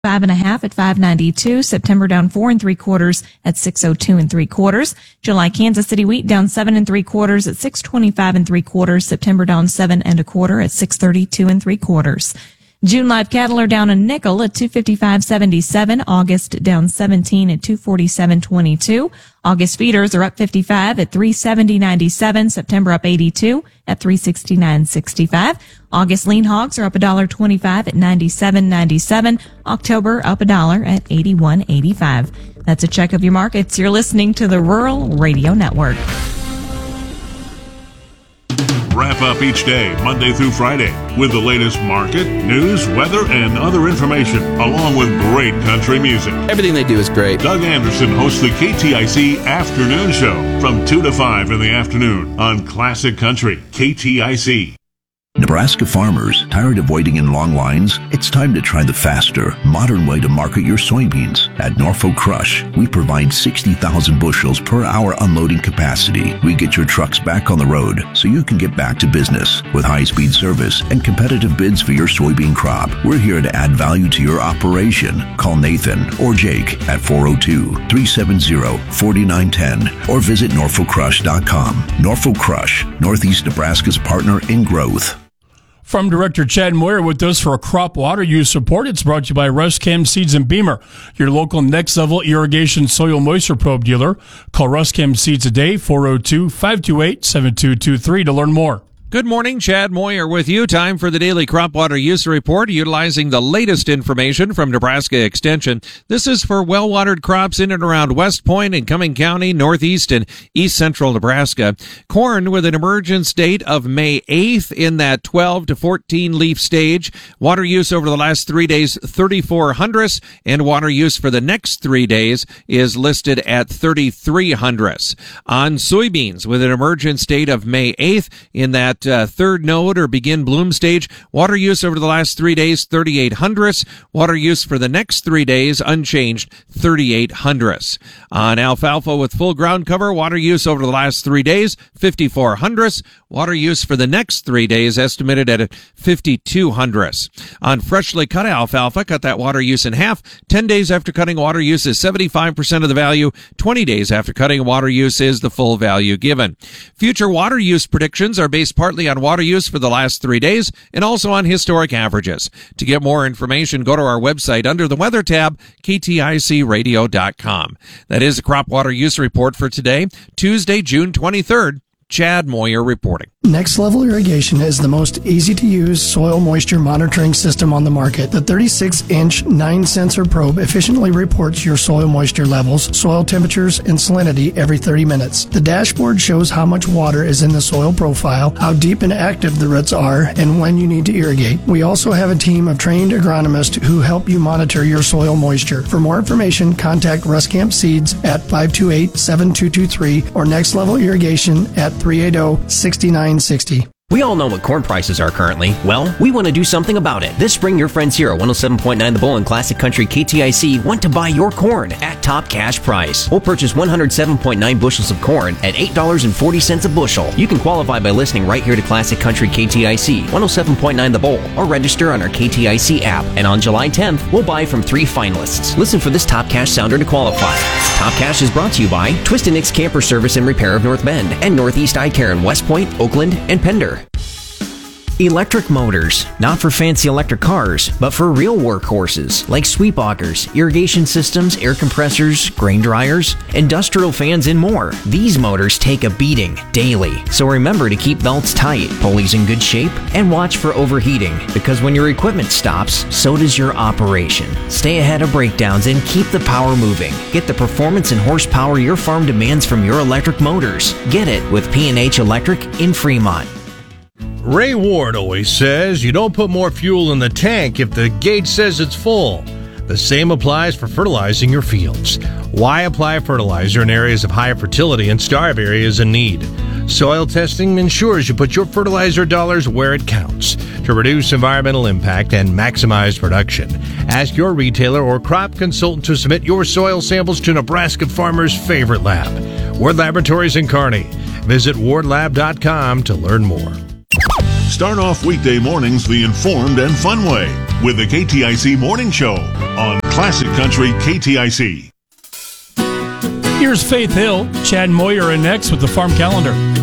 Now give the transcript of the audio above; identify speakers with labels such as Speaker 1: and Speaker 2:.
Speaker 1: 5.5 at 5.92. September down 4 3/4 at 6.02 3/4. July Kansas City wheat down 7 3/4 at 6.25 3/4. September down 7 1/4 at 6.32 3/4. June live cattle are down a nickel at 255.77. August down 17 at 247.22. August feeders are up 55 at 370.97. September up 82 at 369.65. August lean hogs are up $1.25 at 97.97. October up $1 at 81.85. That's a check of your markets. You're listening to the Rural Radio Network.
Speaker 2: Wrap up each day, Monday through Friday, with the latest market, news, weather, and other information, along with great country music.
Speaker 3: Everything they do is great.
Speaker 2: Doug Anderson hosts the KTIC Afternoon Show from 2 to 5 in the afternoon on Classic Country, KTIC.
Speaker 4: Nebraska farmers, tired of waiting in long lines? It's time to try the faster, modern way to market your soybeans. At Norfolk Crush, we provide 60,000 bushels per hour unloading capacity. We get your trucks back on the road so you can get back to business with high-speed service and competitive bids for your soybean crop. We're here to add value to your operation. Call Nathan or Jake at 402-370-4910 or visit NorfolkCrush.com. Norfolk Crush, Northeast Nebraska's partner in growth.
Speaker 5: From Director Chad Moyer with us for a crop water use report. It's brought to you by Ruscam Seeds and Beamer, your local next-level irrigation soil moisture probe dealer. Call Ruscam Seeds today, 402-528-7223 to learn more.
Speaker 6: Good morning, Chad Moyer with you. Time for the daily crop water use report, utilizing the latest information from Nebraska Extension. This is for well-watered crops in and around West Point and Cumming County, northeast and east central Nebraska. Corn with an emergence date of May 8th in that 12 to 14 leaf stage. Water use over the last 3 days, 34 hundredths, and water use for the next 3 days is listed at 33 hundredths. On soybeans with an emergence date of May 8th in that third node or begin bloom stage, water use over the last 3 days, 38 hundredths. Water use for the next 3 days, unchanged, 38 hundredths. On alfalfa with full ground cover, water use over the last 3 days, 54 hundredths. Water use for the next 3 days, estimated at 52 hundredths. On freshly cut alfalfa, cut that water use in half. 10 days after cutting, water use is 75% of the value. 20 days after cutting, water use is the full value given. Future water use predictions are based partly on water use for the last 3 days and also on historic averages. To get more information, go to our website under the weather tab, kticradio.com. That is the crop water use report for today, Tuesday, June 23rd. Chad Moyer reporting.
Speaker 7: Next Level Irrigation is the most easy-to-use soil moisture monitoring system on the market. The 36-inch 9-sensor probe efficiently reports your soil moisture levels, soil temperatures, and salinity every 30 minutes. The dashboard shows how much water is in the soil profile, how deep and active the roots are, and when you need to irrigate. We also have a team of trained agronomists who help you monitor your soil moisture. For more information, contact Ruscamp Seeds at 528-7223 or Next Level Irrigation at 380-6960.
Speaker 8: We all know what corn prices are currently. Well, we want to do something about it. This spring, your friends here at 107.9 The Bull and Classic Country KTIC want to buy your corn at top cash price. We'll purchase 107.9 bushels of corn at $8.40 a bushel. You can qualify by listening right here to Classic Country KTIC, 107.9 The Bull, or register on our KTIC app. And on July 10th, we'll buy from 3 finalists. Listen for this top cash sounder to qualify. Top Cash is brought to you by Twist & Nix Camper Service and Repair of North Bend and Northeast Eye Care in West Point, Oakland, and Pender. Electric motors, not for fancy electric cars, but for real workhorses like sweep augers, irrigation systems, air compressors, grain dryers, industrial fans, and more. These motors take a beating daily, so remember to keep belts tight, pulleys in good shape, and watch for overheating, because when your equipment stops, so does your operation. Stay ahead of breakdowns and keep the power moving. Get the performance and horsepower your farm demands from your electric motors. Get it with P&H Electric in Fremont.
Speaker 9: Ray Ward always says you don't put more fuel in the tank if the gauge says it's full. The same applies for fertilizing your fields. Why apply fertilizer in areas of high fertility and starve areas in need? Soil testing ensures you put your fertilizer dollars where it counts to reduce environmental impact and maximize production. Ask your retailer or crop consultant to submit your soil samples to Nebraska farmers' favorite lab, Ward Laboratories in Kearney. Visit wardlab.com to learn more.
Speaker 2: Start off weekday mornings the informed and fun way with the KTIC Morning Show on Classic Country KTIC.
Speaker 5: Here's Faith Hill, Chad Moyer, and next with the Farm Calendar.